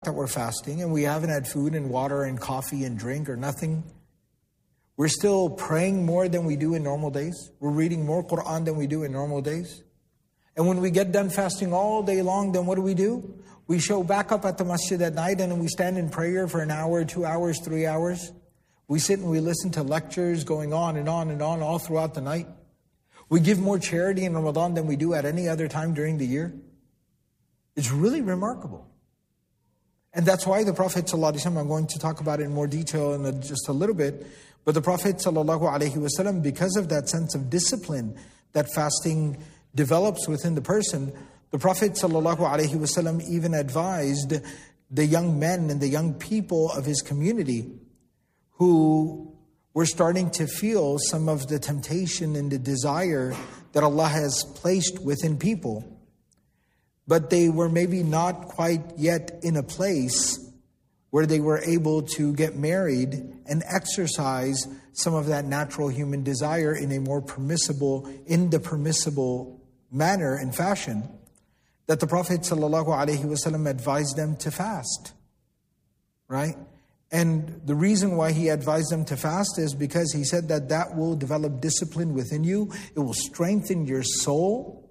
that we're fasting and we haven't had food and water and coffee and drink or nothing. We're still praying more than we do in normal days. We're reading more Quran than we do in normal days. And when we get done fasting all day long, then what do? We show back up at the masjid at night and then we stand in prayer for an hour, 2 hours, 3 hours. We sit and we listen to lectures going on and on and on all throughout the night. We give more charity in Ramadan than we do at any other time during the year. It's really remarkable. And that's why the Prophet ﷺ, I'm going to talk about it in more detail in just a little bit, but the Prophet ﷺ, because of that sense of discipline that fasting develops within the person, the Prophet ﷺ even advised the young men and the young people of his community who were starting to feel some of the temptation and the desire that Allah has placed within people, but they were maybe not quite yet in a place where they were able to get married and exercise some of that natural human desire in a more permissible, in the permissible manner and fashion, that the Prophet ﷺ advised them to fast, right? And the reason why he advised them to fast is because he said that that will develop discipline within you, it will strengthen your soul,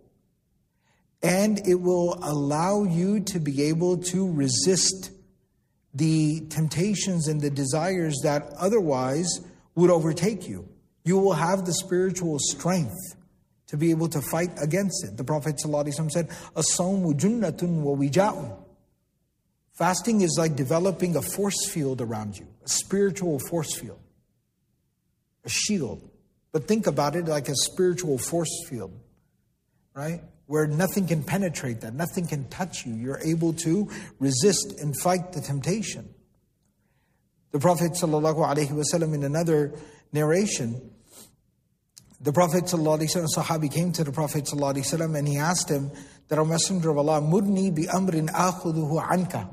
and it will allow you to be able to resist the temptations and the desires that otherwise would overtake you. You will have the spiritual strength to be able to fight against it. The Prophet ﷺ said, "As-sawmu junnatun wa wija'un." Fasting is like developing a force field around you, a spiritual force field, a shield. But think about it like a spiritual force field, right? Where nothing can penetrate that, nothing can touch you. You're able to resist and fight the temptation. The Prophet ﷺ, in another narration, the Prophet ﷺ, Sahabi came to the Prophet ﷺ and he asked him that, "O Messenger of Allah, mudni bi amrin akhuduhu anka."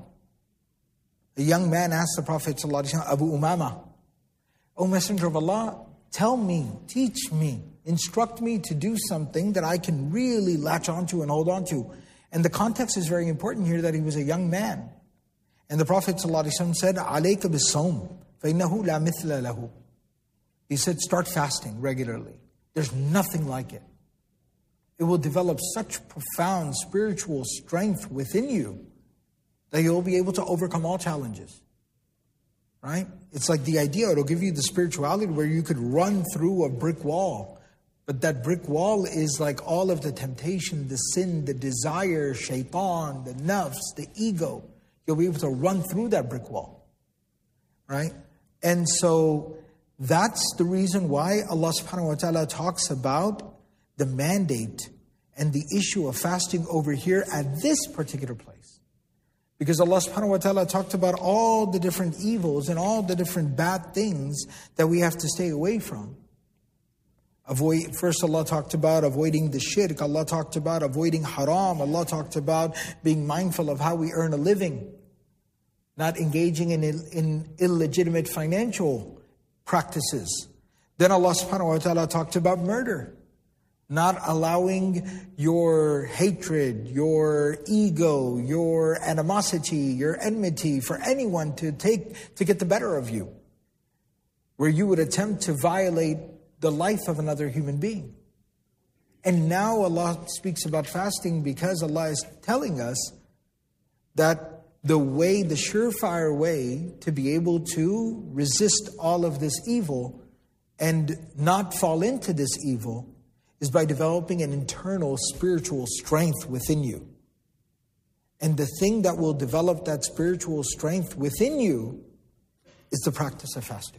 A young man asked the Prophet ﷺ, Abu Umama, "O Messenger of Allah, tell me, teach me, instruct me to do something that I can really latch onto and hold on to." And the context is very important here that he was a young man. And the Prophet ﷺ said, "Alayka bis-sawm, fa-innahu la mithla lahu." He said, start fasting regularly. There's nothing like it. It will develop such profound spiritual strength within you that you'll be able to overcome all challenges. Right? It's like the idea, it'll give you the spirituality where you could run through a brick wall. But that brick wall is like all of the temptation, the sin, the desire, shaitan, the nafs, the ego. You'll be able to run through that brick wall. Right? And so that's the reason why Allah subhanahu wa ta'ala talks about the mandate and the issue of fasting over here at this particular place. Because Allah subhanahu wa ta'ala talked about all the different evils and all the different bad things that we have to stay away from. First Allah talked about avoiding the shirk. Allah talked about avoiding haram. Allah talked about being mindful of how we earn a living. Not engaging in illegitimate financial practices. Then Allah subhanahu wa ta'ala talked about murder. Not allowing your hatred, your ego, your animosity, your enmity for anyone to get the better of you. Where you would attempt to violate the life of another human being. And now Allah speaks about fasting because Allah is telling us that the surefire way to be able to resist all of this evil and not fall into this evil is by developing an internal spiritual strength within you. And the thing that will develop that spiritual strength within you is the practice of fasting.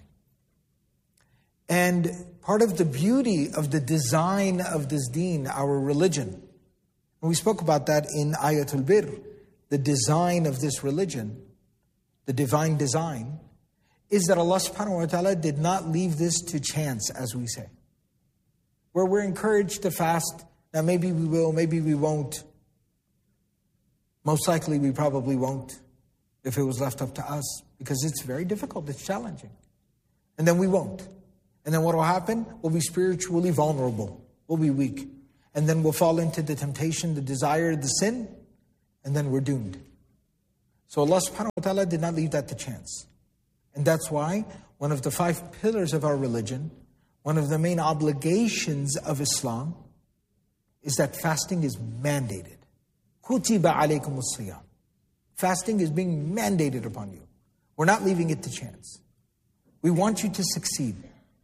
And part of the beauty of the design of this deen, our religion, and we spoke about that in Ayatul Bir, the design of this religion, the divine design, is that Allah subhanahu wa ta'ala did not leave this to chance, as we say. Where we're encouraged to fast. Now maybe we will, maybe we won't. Most likely we probably won't if it was left up to us, because it's very difficult, it's challenging. And then we won't. And then what will happen? We'll be spiritually vulnerable. We'll be weak. And then we'll fall into the temptation, the desire, the sin, and then we're doomed. So Allah subhanahu wa ta'ala did not leave that to chance. And that's why one of the 5 pillars of our religion, one of the main obligations of Islam, is that fasting is mandated. Kutiba alaykumus siyam. Fasting is being mandated upon you. We're not leaving it to chance. We want you to succeed.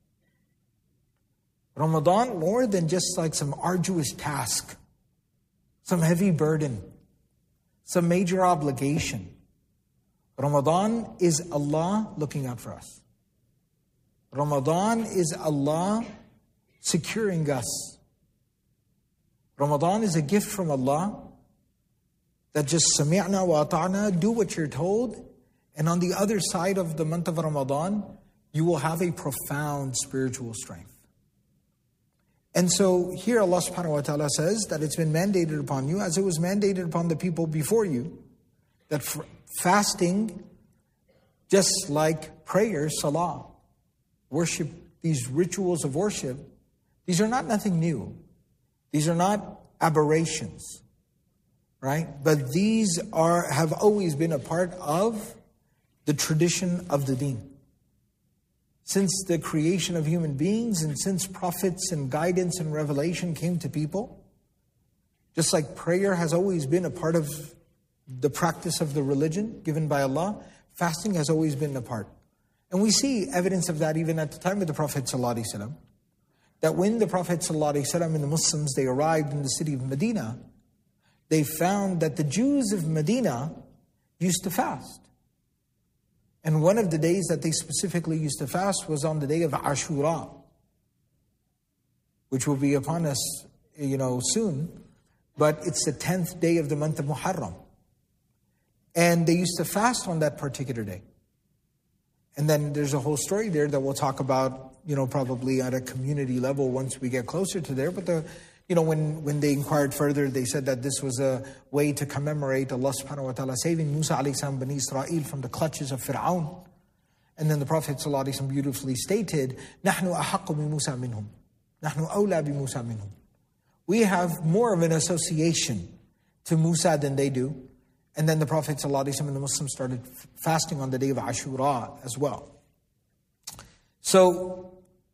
Ramadan, more than just like some arduous task, some heavy burden, some major obligation. Ramadan is Allah looking out for us. Ramadan is Allah securing us. Ramadan is a gift from Allah that just sami'na wa ata'na, do what you're told, and on the other side of the month of Ramadan, you will have a profound spiritual strength. And so here Allah subhanahu wa ta'ala says that it's been mandated upon you as it was mandated upon the people before you, that fasting, just like prayer, salah, worship, these rituals of worship, these are not nothing new. These are not aberrations, right? But these have always been a part of the tradition of the deen. Since the creation of human beings and since prophets and guidance and revelation came to people, just like prayer has always been a part of the practice of the religion given by Allah, fasting has always been a part. And we see evidence of that even at the time of the Prophet ﷺ, that when the Prophet ﷺ and the Muslims, they arrived in the city of Medina, they found that the Jews of Medina used to fast. And one of the days that they specifically used to fast was on the day of Ashura, which will be upon us, soon. But it's the 10th day of the month of Muharram. And they used to fast on that particular day. And then there's a whole story there that we'll talk about, probably at a community level once we get closer to there. But when they inquired further, they said that this was a way to commemorate Allah subhanahu wa ta'ala saving Musa alayhi salam Bani Israel from the clutches of Fir'aun. And then the Prophet sallallahu alayhi wasallam beautifully stated, نَحْنُ أَحَقُّ بِمُوسَى مِنْهُمْ نَحْنُ أَوْلَى بِمُوسَى مِنْهُمْ. We have more of an association to Musa than they do. And then the Prophet sallallahu alayhi wasallam and the Muslims started fasting on the day of Ashura as well. So,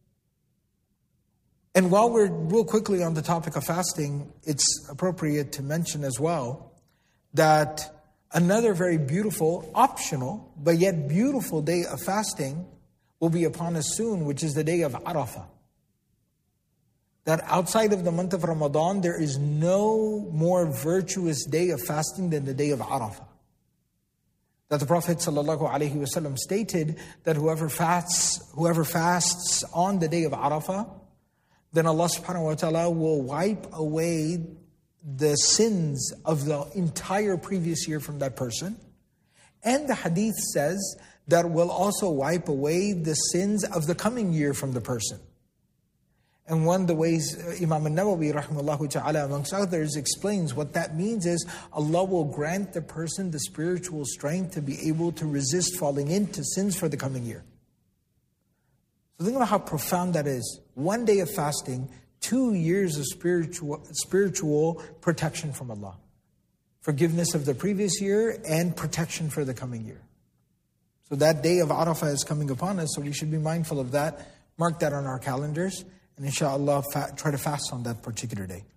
and while we're real quickly on the topic of fasting, it's appropriate to mention as well that another very beautiful, optional, but yet beautiful day of fasting will be upon us soon, which is the day of Arafah. That outside of the month of Ramadan, there is no more virtuous day of fasting than the day of Arafah. That the Prophet ﷺ stated that whoever fasts on the day of Arafah, then Allah subhanahu wa ta'ala will wipe away the sins of the entire previous year from that person. And the hadith says that will also wipe away the sins of the coming year from the person. And one of the ways Imam al-Nawawi rahimahullah ta'ala amongst others explains what that means is Allah will grant the person the spiritual strength to be able to resist falling into sins for the coming year. So think about how profound that is. One day of fasting, 2 years of spiritual protection from Allah. Forgiveness of the previous year and protection for the coming year. So that day of Arafah is coming upon us, so we should be mindful of that. Mark that on our calendars. And inshallah, try to fast on that particular day.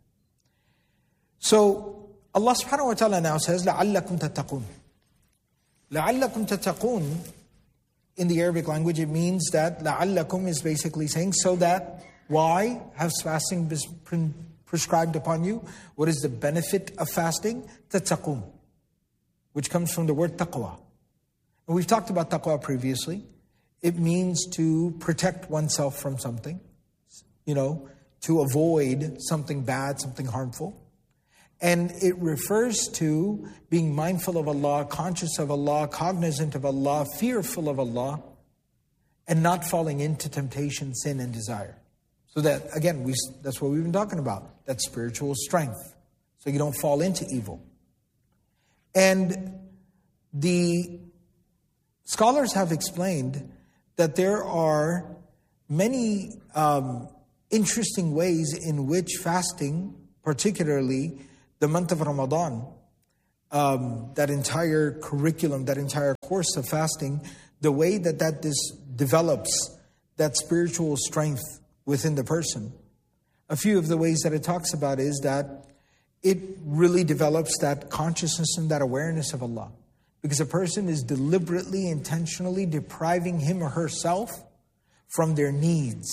So Allah subhanahu wa ta'ala now says, لَعَلَّكُمْ تَتَّقُونَ. لَعَلَّكُمْ تَتَّقُونَ. In the Arabic language, it means that لَعَلَّكُمْ is basically saying, so that, why has fasting been prescribed upon you? What is the benefit of fasting? تَتَّقُونَ, which comes from the word taqwa. And we've talked about taqwa previously. It means to protect oneself from something, to avoid something bad, something harmful. And it refers to being mindful of Allah, conscious of Allah, cognizant of Allah, fearful of Allah, and not falling into temptation, sin, and desire. So that, again, that's what we've been talking about, that spiritual strength. So you don't fall into evil. And the scholars have explained that there are many interesting ways in which fasting, particularly the month of Ramadan, that entire curriculum, that entire course of fasting, the way that this develops that spiritual strength within the person. A few of the ways that it talks about is that it really develops that consciousness and that awareness of Allah. Because a person is deliberately, intentionally depriving him or herself from their needs,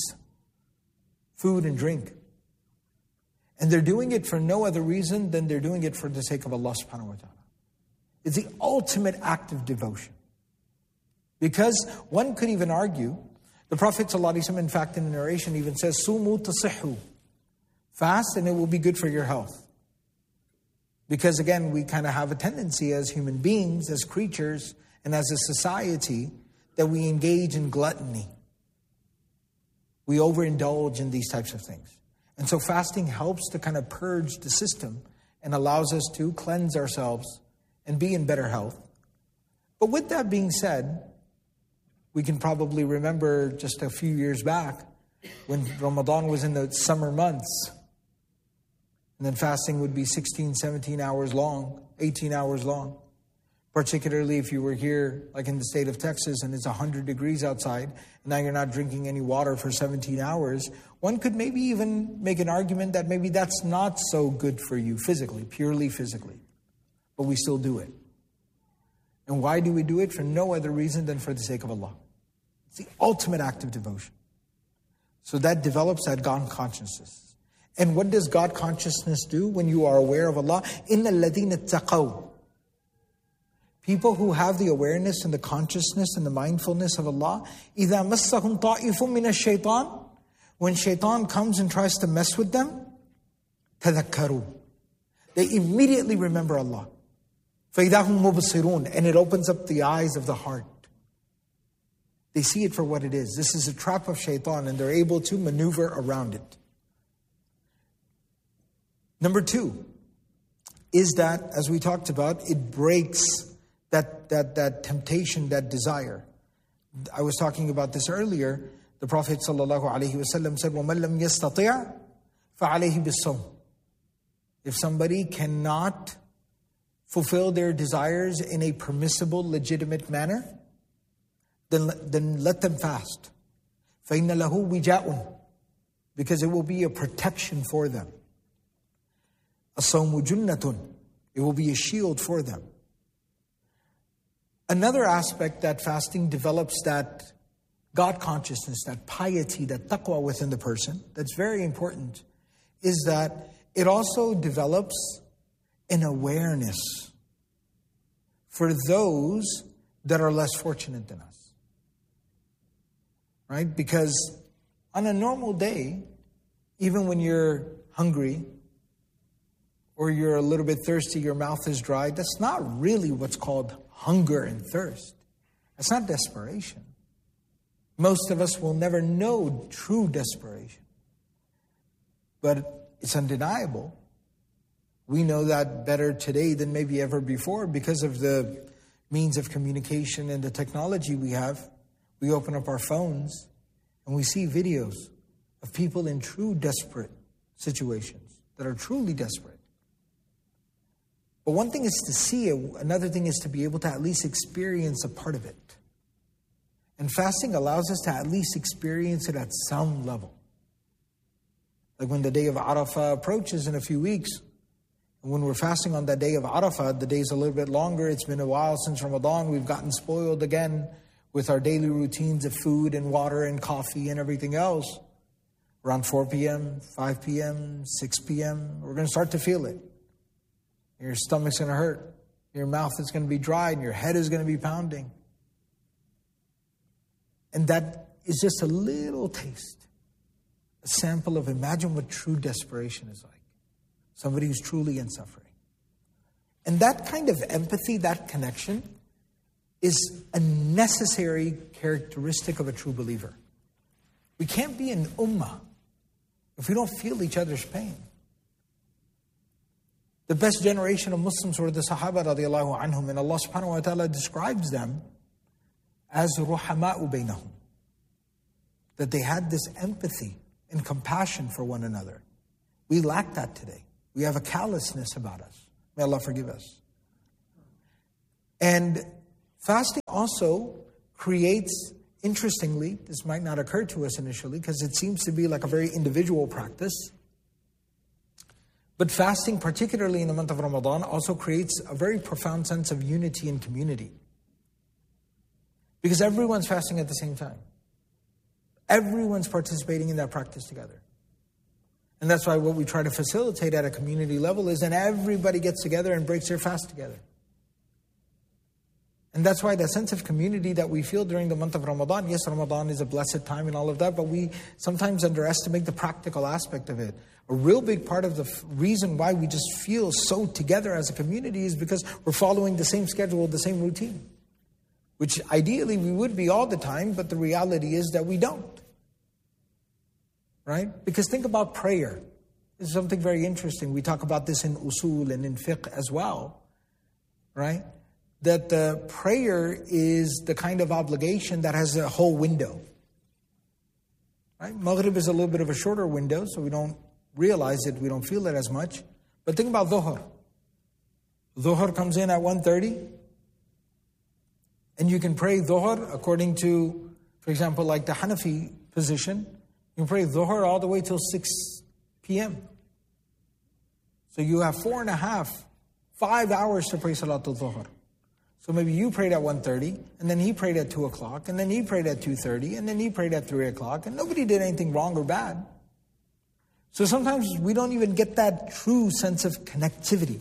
food and drink. And they're doing it for no other reason than they're doing it for the sake of Allah subhanahu wa ta'ala. It's the ultimate act of devotion. Because one could even argue, the Prophet ﷺ, in fact, in the narration even says, Sumu tasihhu. Fast and it will be good for your health. Because again, we kind of have a tendency as human beings, as creatures, and as a society, that we engage in gluttony. We overindulge in these types of things. And so fasting helps to kind of purge the system and allows us to cleanse ourselves and be in better health. But with that being said, we can probably remember just a few years back when Ramadan was in the summer months. And then fasting would be 16, 17 hours long, 18 hours long. Particularly if you were here, like in the state of Texas, and it's 100 degrees outside, and now you're not drinking any water for 17 hours, one could maybe even make an argument that maybe that's not so good for you physically, purely physically. But we still do it. And why do we do it? For no other reason than for the sake of Allah. It's the ultimate act of devotion. So that develops that God consciousness. And what does God consciousness do when you are aware of Allah? إِنَّ الَّذِينَ اتَّقَوْا. People who have the awareness and the consciousness and the mindfulness of Allah, إِذَا مَسَّهُمْ طَائِفٌ مِّنَ الشَّيْطَانِ. When shaitan comes and tries to mess with them, تَذَكَّرُوا. They immediately remember Allah. فَإِذَا هُمْ مُبْصِرُونَ. And it opens up the eyes of the heart. They see it for what it is. This is a trap of shaitan, and they're able to maneuver around it. Number 2 is that, as we talked about, it breaks that temptation, that desire. I was talking about this earlier. The Prophet ﷺ said, وَمَنْ لَمْ يَسْتَطِعْ فَعَلَيْهِ بِالصَّوْمِ. If somebody cannot fulfill their desires in a permissible, legitimate manner, then let them fast. فَإِنَّ لَهُ وِجَاءٌ. Because it will be a protection for them. الصَّوْمُ جُنَّةٌ. It will be a shield for them. Another aspect that fasting develops that God consciousness, that piety, that taqwa within the person, that's very important, is that it also develops an awareness for those that are less fortunate than us. Right? Because on a normal day, even when you're hungry, or you're a little bit thirsty, your mouth is dry, that's not really what's called hunger and thirst. That's not desperation. Most of us will never know true desperation. But it's undeniable. We know that better today than maybe ever before because of the means of communication and the technology we have. We open up our phones and we see videos of people in true desperate situations that are truly desperate. But one thing is to see it, another thing is to be able to at least experience a part of it. And fasting allows us to at least experience it at some level. Like when the day of Arafah approaches in a few weeks, and when we're fasting on that day of Arafah, the day's a little bit longer, it's been a while since Ramadan, we've gotten spoiled again with our daily routines of food and water and coffee and everything else. Around 4 p.m., 5 p.m., 6 p.m., we're going to start to feel it. Your stomach's going to hurt. Your mouth is going to be dry and your head is going to be pounding. And that is just a little taste, a sample of imagine what true desperation is like. Somebody who's truly in suffering. And that kind of empathy, that connection, is a necessary characteristic of a true believer. We can't be an ummah if we don't feel each other's pain. The best generation of Muslims were the Sahaba radiallahu anhum, and Allah subhanahu wa ta'ala describes them as ruhama'u baynahum. That they had this empathy and compassion for one another. We lack that today. We have a callousness about us. May Allah forgive us. And fasting also creates, interestingly, this might not occur to us initially because it seems to be like a very individual practice. But fasting, particularly in the month of Ramadan, also creates a very profound sense of unity and community. Because everyone's fasting at the same time. Everyone's participating in that practice together. And that's why what we try to facilitate at a community level is that everybody gets together and breaks their fast together. And that's why that sense of community that we feel during the month of Ramadan, yes, Ramadan is a blessed time and all of that, but we sometimes underestimate the practical aspect of it. A real big part of the reason why we just feel so together as a community is because we're following the same schedule, the same routine. Which ideally we would be all the time, but the reality is that we don't. Right? Because think about prayer. This is something very interesting. We talk about this in usul and in fiqh as well. Right? That the prayer is the kind of obligation that has a whole window. Right? Maghrib is a little bit of a shorter window, so we don't realize it, we don't feel it as much. But think about Dhuhr. Dhuhr comes in at 1:30. And you can pray Dhuhr according to, for example, like the Hanafi position. You can pray Dhuhr all the way till 6 p.m. So you have 5 hours to pray Salatul Dhuhr. So maybe you prayed at 1:30, and then he prayed at 2 o'clock, and then he prayed at 2:30, and then he prayed at 3 o'clock, and nobody did anything wrong or bad. So sometimes we don't even get that true sense of connectivity.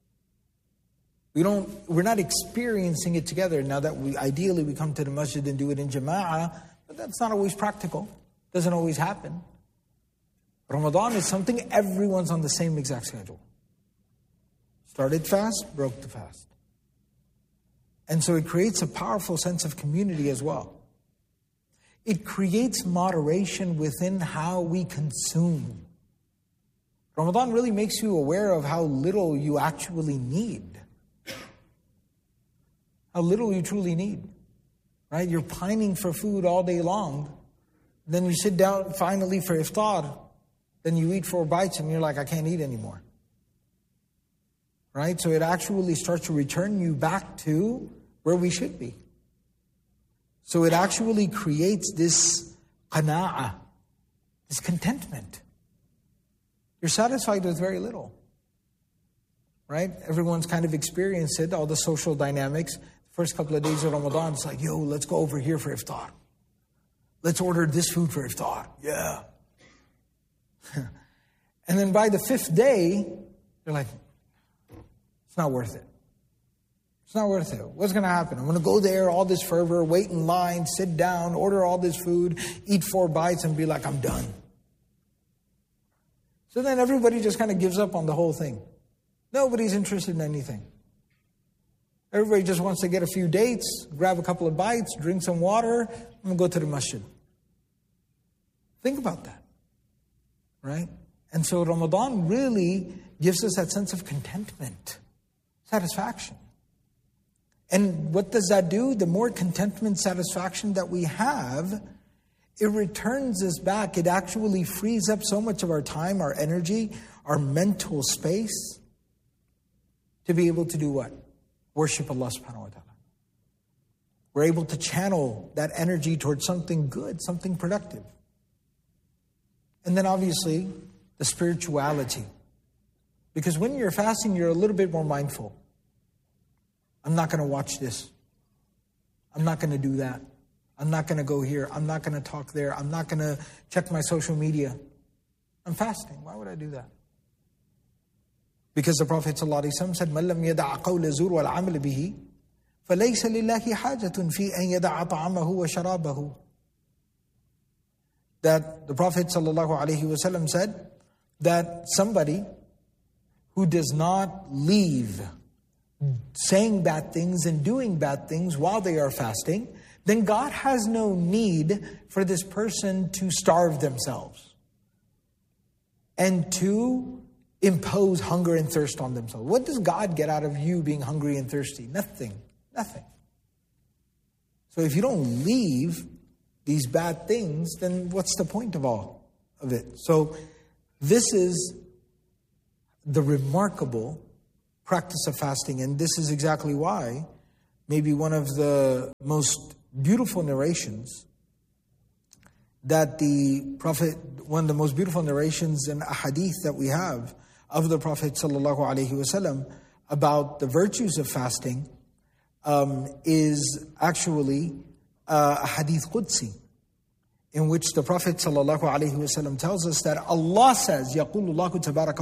We're not experiencing it together now that ideally we come to the masjid and do it in jama'ah, but that's not always practical. Doesn't always happen. Ramadan is something everyone's on the same exact schedule. Started fast, broke the fast. And so it creates a powerful sense of community as well. It creates moderation within how we consume. Ramadan really makes you aware of how little you actually need. How little you truly need, right? You're pining for food all day long. Then you sit down finally for iftar. Then you eat 4 bites and you're like, I can't eat anymore. Right? So it actually starts to return you back to where we should be. So it actually creates this qana'ah, this contentment. You're satisfied with very little. Right? Everyone's kind of experienced it, all the social dynamics. First couple of days of Ramadan, it's like, yo, let's go over here for iftar. Let's order this food for iftar. Yeah. And then by the 5th day, you're like, it's not worth it. It's not worth it. What's going to happen? I'm going to go there, all this fervor, wait in line, sit down, order all this food, eat 4 bites, and be like, I'm done. So then everybody just kind of gives up on the whole thing. Nobody's interested in anything. Everybody just wants to get a few dates, grab a couple of bites, drink some water, and go to the masjid. Think about that, right? And so Ramadan really gives us that sense of contentment, satisfaction. And what does that do? The more contentment, satisfaction that we have, it returns us back. It actually frees up so much of our time, our energy, our mental space to be able to do what? Worship Allah subhanahu wa ta'ala. We're able to channel that energy towards something good, something productive. And then obviously, the spirituality. Because when you're fasting, you're a little bit more mindful. I'm not going to watch this. I'm not going to do that. I'm not going to go here. I'm not going to talk there. I'm not going to check my social media. I'm fasting. Why would I do that? Because the Prophet ﷺ said, مَنْ لَمْ يَدَعَ قَوْلَ زُورِ وَالْعَمْلِ بِهِ فَلَيْسَ لِلَّهِ حَاجَةٌ فِي أَنْ يَدَعَ طَعَامَهُ وَشَرَابَهُ. That the Prophet ﷺ said that somebody who does not leave saying bad things and doing bad things while they are fasting, then God has no need for this person to starve themselves and to impose hunger and thirst on themselves. What does God get out of you being hungry and thirsty? Nothing. Nothing. So if you don't leave these bad things, then what's the point of all of it? So this is the remarkable practice of fasting, and this is exactly why maybe one of the most beautiful narrations that the Prophet, one of the most beautiful narrations and ahadith that we have of the Prophet ﷺ about the virtues of fasting is actually a hadith Qudsi, in which the Prophet ﷺ tells us that Allah says, يَقُولُ اللَّهُ تَبَارَكَ